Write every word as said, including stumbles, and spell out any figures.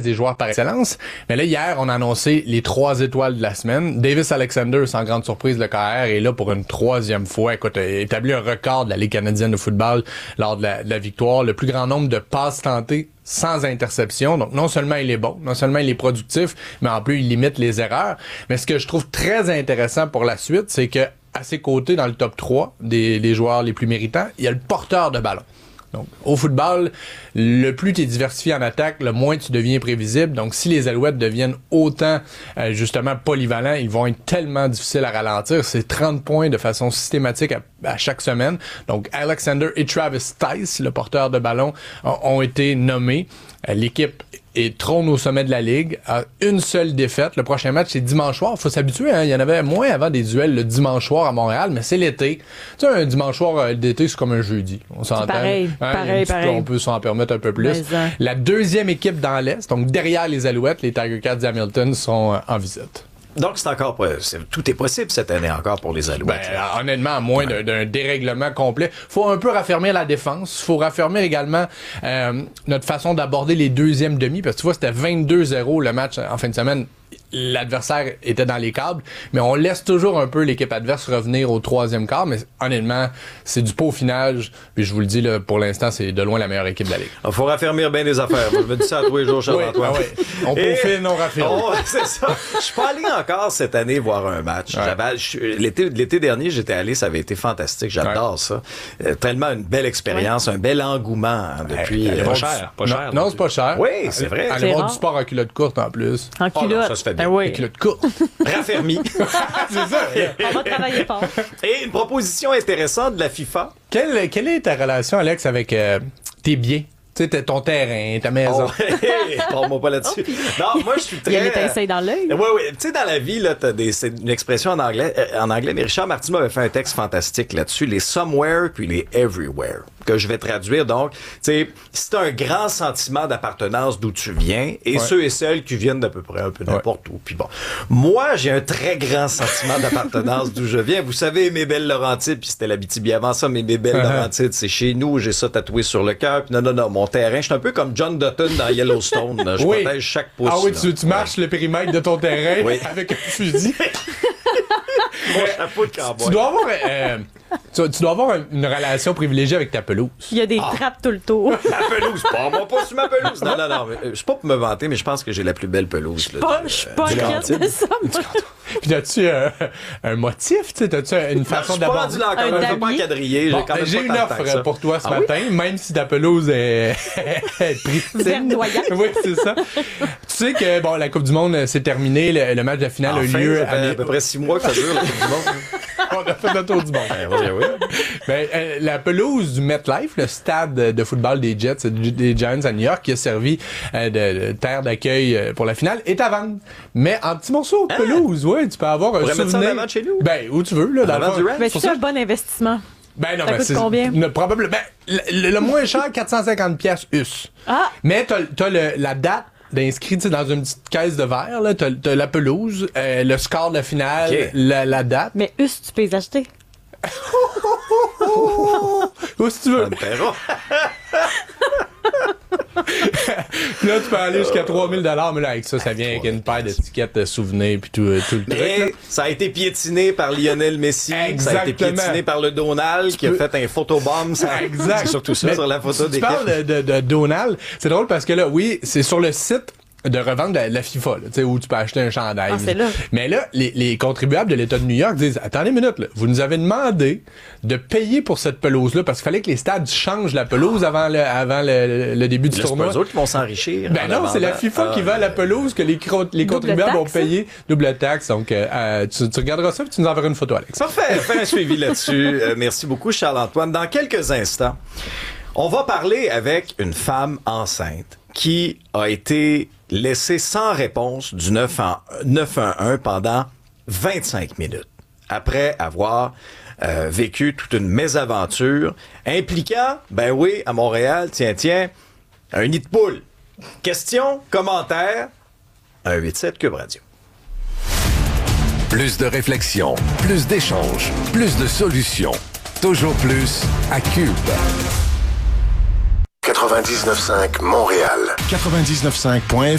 des joueurs par excellence. Mais là, hier, on a annoncé les trois étoiles de la semaine. Davis Alexander, sans grande surprise, le K R, est là pour une troisième fois. Écoute, il a établi un record de la Ligue canadienne de football lors de la, de la victoire. Le plus grand nombre de passes tentées sans interception. Donc, non seulement il est bon, non seulement il est productif, mais en plus, il limite les erreurs. Mais ce que je trouve très intéressant pour la suite, c'est que à ses côtés, dans le top trois des, des joueurs les plus méritants, il y a le porteur de ballon. Donc, au football, le plus tu es diversifié en attaque, le moins tu deviens prévisible. Donc, si les Alouettes deviennent autant, euh, justement, polyvalents, ils vont être tellement difficiles à ralentir. C'est trente points de façon systématique à, à chaque semaine. Donc, Alexander et Travis Tice, le porteur de ballon, ont, ont été nommés. Euh, l'équipe et trône au sommet de la Ligue, a une seule défaite. Le prochain match, c'est dimanche soir. Faut s'habituer, hein. Il y en avait moins avant des duels le dimanche soir à Montréal, mais c'est l'été. Tu sais, un dimanche soir d'été, c'est comme un jeudi. On s'entend. Pareil, hein, pareil, pareil. Peu, on peut s'en permettre un peu plus. Mais, la deuxième équipe dans l'Est, donc derrière les Alouettes, les Tiger Cats d'Hamilton, sont euh, en visite. Donc, c'est encore c'est, tout est possible cette année encore pour les Alouettes. Ben, honnêtement, à moins ouais. d'un, d'un dérèglement complet. Faut un peu raffermir la défense. Faut raffermir également euh, notre façon d'aborder les deuxièmes demi. Parce que tu vois, c'était vingt-deux zéro le match en fin de semaine. L'adversaire était dans les câbles, mais on laisse toujours un peu l'équipe adverse revenir au troisième quart, mais honnêtement, c'est du peaufinage, puis je vous le dis, là, pour l'instant, c'est de loin la meilleure équipe de la Ligue. Il faut raffermir bien les affaires. Je me dis ça à tous les jours, Charles-Antoine. Oui, ben oui. On peaufine, on raffirme. On, c'est ça. Je suis pas allé encore cette année voir un match. Ouais. J'avais, je, l'été, l'été dernier, j'étais allé, ça avait été fantastique. J'adore ouais. ça. Euh, tellement une belle expérience, ouais. un bel engouement hein, depuis. Ouais, euh, pas cher, pas cher. Non, non c'est pas cher. Oui, c'est vrai. Allez voir du sport en culotte courte en plus. En culotte. Oh, non, ça se fait bien. Ah oui. Culotte courte. Raffermi. C'est ça. On va travailler fort. Et une proposition intéressante de la FIFA. Quelle, quelle est ta relation, Alex, avec euh, tes biens? Tu sais, ton terrain, ta maison. Oh, hey, parle-moi pas là-dessus. Non, moi, je suis très... Il y a l'étincelle dans l'œil. Oui, oui. Tu sais, dans la vie, là, t'as des, c'est une expression en anglais, euh, en anglais, mais Richard Martineau avait fait un texte fantastique là-dessus, les somewhere puis les everywhere, que je vais traduire. Donc, tu sais, c'est un grand sentiment d'appartenance d'où tu viens et ouais. ceux et celles qui viennent d'à peu près un peu n'importe ouais. où. Puis bon, moi, j'ai un très grand sentiment d'appartenance d'où je viens. Vous savez, mes belles Laurentides, puis c'était l'Abitibi avant ça, mais mes belles Laurentides, c'est chez nous, j'ai ça tatoué sur le cœur. Puis non, non, non, mon terrain. Je suis un peu comme John Dutton dans Yellowstone. Là. Je oui. protège chaque pouce. Ah oui, tu, tu marches ouais. le périmètre de ton terrain oui. avec un fusil. Mon chapeau de cowboy. Tu dois avoir, euh, tu, tu dois avoir une relation privilégiée avec ta pelouse. Il y a des ah. trappes tout le tour. La pelouse, pas moi pas sur ma pelouse. Non, non, non. Je suis pas pour me vanter, mais je pense que j'ai la plus belle pelouse. Je suis pas inquiète de ça. Puis as-tu euh, un motif? T'as-tu une façon d'aborder? Je suis pas rendu là encore. Je veux pas encadriller. Bon, j'ai, j'ai une offre pour toi ce ah, matin, oui? même si ta pelouse est pristine. Oui, c'est ça. Tu sais que bon, la Coupe du Monde s'est terminée. Le, le match de la finale enfin, a eu lieu. Ça fait à, à peu près six mois que ça dure, la Coupe du Monde. On a fait le tour du monde. Ben, oui, oui. Ben, euh, la pelouse du MetLife, le stade de football des Jets, des Giants à New York, qui a servi euh, de, de terre d'accueil pour la finale, est à vendre. Mais en petits morceaux de pelouse, oui, tu peux avoir un souvenir. Mettre ça en avant de chez nous? Ben, où tu veux, là, dans le fond. Mais c'est un bon investissement. Ben non, ça ben coûte c'est combien? Ne, probablement. Ben, le, le moins cher, quatre cent cinquante piastres U S. Ah! Mais t'as, t'as le, la date d'inscrit dans une petite caisse de verre, là, t'as, t'as la pelouse, euh, le score de la finale, okay. la, la date. Mais U S, tu peux les acheter. Où si tu veux. Là, tu peux aller jusqu'à trois mille dollars, mais là, avec ça, ça vient avec une paire d'étiquettes de souvenirs puis tout, tout le mais truc. Là. Ça a été piétiné par Lionel Messi. Exactement. Ça a été piétiné par le Donald tu qui peux... a fait un photobomb. Ça... Exact. C'est surtout ça mais sur la photo des. Tu parles de, de, de Donald. C'est drôle parce que là, oui, c'est sur le site de revendre de la, la FIFA, là, où tu peux acheter un chandail. Ah, c'est là. Mais là, les, les contribuables de l'État de New York disent, attendez une minute, là, vous nous avez demandé de payer pour cette pelouse-là parce qu'il fallait que les stades changent la pelouse avant le, avant le, le début du là, tournoi. C'est pas eux autres qui vont s'enrichir. Ben non, c'est la FIFA ah, qui vend la pelouse que les, les contribuables vont payer. Double taxe. Donc, euh, tu, tu regarderas ça et tu nous enverras une photo, Alex. Parfait. Fais un suivi là-dessus. Euh, merci beaucoup, Charles-Antoine. Dans quelques instants, on va parler avec une femme enceinte qui a été laissée sans réponse du neuf un un pendant vingt-cinq minutes, après avoir euh, vécu toute une mésaventure impliquant, ben oui, à Montréal, tiens, tiens, un nid de poule. Question, commentaire, un huit sept Cube Radio. Plus de réflexion, plus d'échanges, plus de solutions. Toujours plus à Cube. quatre-vingt-dix-neuf cinq Montréal. quatre-vingt-dix-neuf cinq point